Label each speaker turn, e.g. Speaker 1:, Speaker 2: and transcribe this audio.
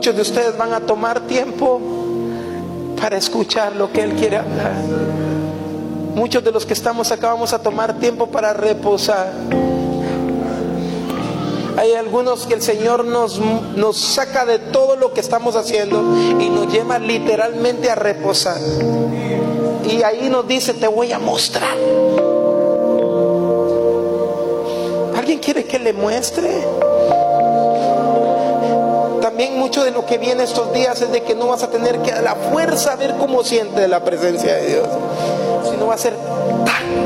Speaker 1: muchos de ustedes van a tomar tiempo para escuchar lo que Él quiere hablar. Muchos de los que estamos acá vamos a tomar tiempo para reposar. Hay algunos que el Señor nos saca de todo lo que estamos haciendo y nos lleva literalmente a reposar. Y ahí nos dice: te voy a mostrar. ¿Alguien quiere que le muestre? También mucho de lo que viene estos días es de que no vas a tener que a la fuerza ver cómo siente la presencia de Dios, sino va a ser